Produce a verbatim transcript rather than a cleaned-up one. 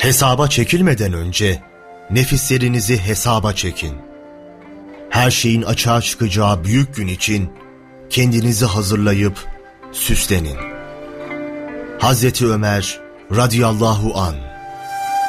Hesaba çekilmeden önce nefislerinizi hesaba çekin. Her şeyin açığa çıkacağı büyük gün için kendinizi hazırlayıp süslenin. Hazreti Ömer radıyallahu anh.